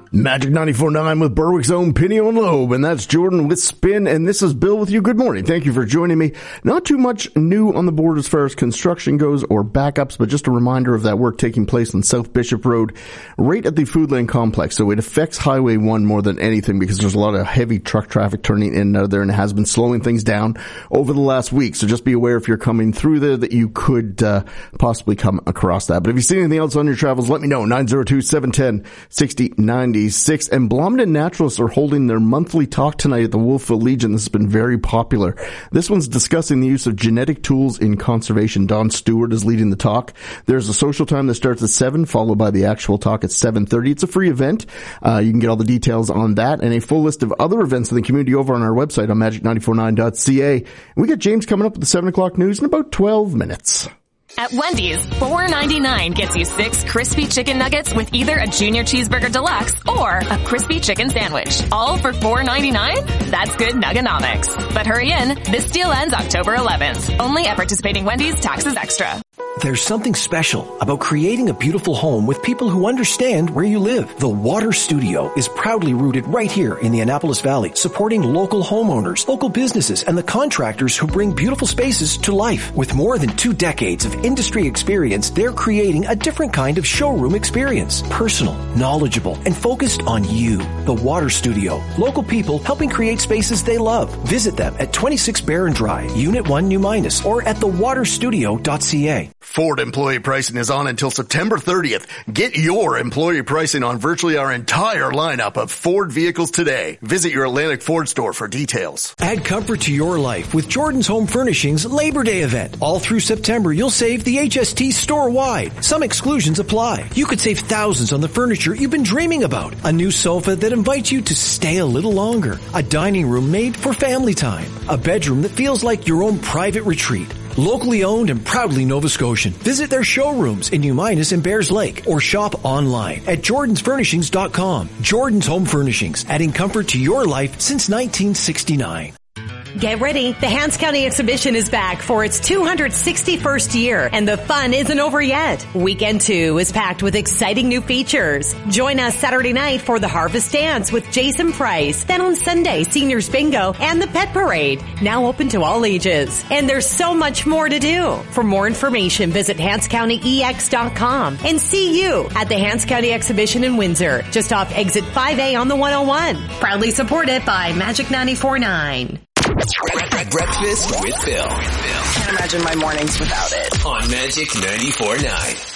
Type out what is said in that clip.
Magic 94.9 with Berwick's own Pinio and Loeb, and that's Jordan with Spin, and this is Bill with you. Good morning. Thank you for joining me. Not too much new on the board as far as construction goes or backups, but just a reminder of that work taking place on South Bishop Road, right at the Foodland Complex. So it affects Highway 1 more than anything because there's a lot of heavy truck traffic turning in and out there, and it has been slowing things down over the last week. So just be aware if you're coming through there that you could possibly come across that. But if you see anything else on your travels, let me know. 902-710-6096. And Blomden Naturalists are holding their monthly talk tonight at the Wolfville Legion. This has been very popular. This one's discussing the use of genetic tools in conservation. Don Stewart is leading the talk. There's a social time that starts at 7, followed by the actual talk at 7:30. It's a free event. You can get all the details on that and a full list of other events in the community over on our website on magic949.ca. We got James coming up with the 7 o'clock news in about 12 minutes. At Wendy's, $4.99 gets you 6 crispy chicken nuggets with either a Junior Cheeseburger Deluxe or a crispy chicken sandwich. All for $4.99? That's good nuggenomics. But hurry in, this deal ends October 11th. Only at participating Wendy's, taxes extra. There's something special about creating a beautiful home with people who understand where you live. The Water Studio is proudly rooted right here in the Annapolis Valley, supporting local homeowners, local businesses, and the contractors who bring beautiful spaces to life. With more than 2 decades of industry experience, they're creating a different kind of showroom experience. Personal, knowledgeable, and focused on you. The Water Studio. Local people helping create spaces they love. Visit them at 26 Barron Drive, Unit 1 New Minas, or at thewaterstudio.ca. Ford employee pricing is on until September 30th. Get your employee pricing on virtually our entire lineup of Ford vehicles today. Visit your Atlantic Ford store for details. Add comfort to your life with Jordan's Home Furnishings Labor Day event. All through September, you'll save the HST store-wide. Some exclusions apply. You could save thousands on the furniture you've been dreaming about. A new sofa that invites you to stay a little longer. A dining room made for family time. A bedroom that feels like your own private retreat. Locally owned and proudly Nova Scotian. Visit their showrooms in New Minas and Bears Lake or shop online at jordansfurnishings.com. Jordan's Home Furnishings, adding comfort to your life since 1969. Get ready. The Hants County Exhibition is back for its 261st year, and the fun isn't over yet. Weekend 2 is packed with exciting new features. Join us Saturday night for the Harvest Dance with Jason Price. Then on Sunday, Seniors Bingo and the Pet Parade, now open to all ages. And there's so much more to do. For more information, visit HantsCountyEX.com and see you at the Hants County Exhibition in Windsor, just off exit 5A on the 101. Proudly supported by Magic 94.9. Breakfast with Bill. Can't imagine my mornings without it. On Magic 94.9.